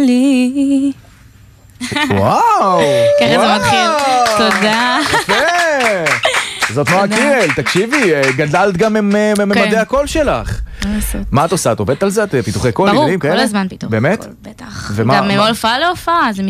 לי. וואו! ככה זה מתחיל. תודה. יפה! זאת נועה קירל, תקשיבי, גדלת גם מממדי הקול שלך. מה את עושה? את עובדת על זה? פיתוחי קול? ברור, כל הזמן פיתוחי באמת? קול, בטח. גם מהופעה להופעה, זה